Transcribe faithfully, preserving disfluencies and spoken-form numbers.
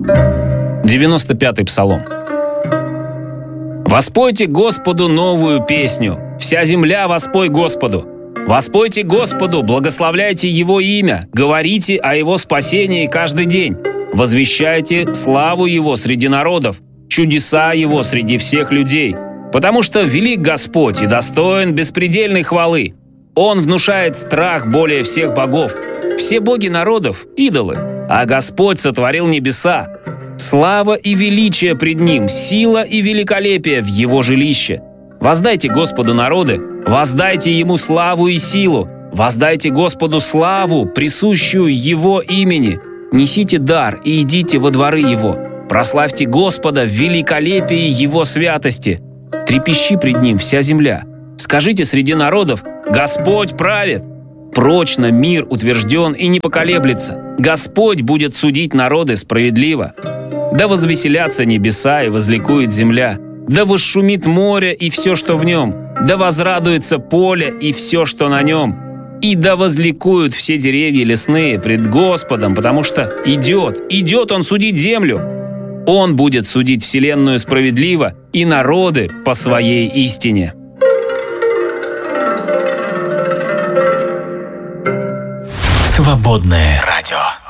девяносто пятый псалом. «Воспойте Господу новую песню, вся земля воспой Господу. Воспойте Господу, благословляйте Его имя, говорите о Его спасении каждый день. Возвещайте славу Его среди народов, чудеса Его среди всех людей. Потому что велик Господь и достоин беспредельной хвалы. Он внушает страх более всех богов. Все боги народов – идолы, а Господь сотворил небеса. Слава и величие пред Ним, сила и великолепие в Его жилище. Воздайте Господу народы, воздайте Ему славу и силу, воздайте Господу славу, присущую Его имени. Несите дар и идите во дворы Его. Прославьте Господа в великолепии Его святости. Трепещи пред Ним вся земля. Скажите среди народов: Господь правит. Прочно мир утвержден и не поколеблется. Господь будет судить народы справедливо. Да возвеселятся небеса и возликует земля. Да восшумит море и все, что в нем. Да возрадуется поле и все, что на нем. И да возликуют все деревья лесные пред Господом, потому что идет, идет Он судить землю. Он будет судить вселенную справедливо и народы по своей истине». Свободное радио.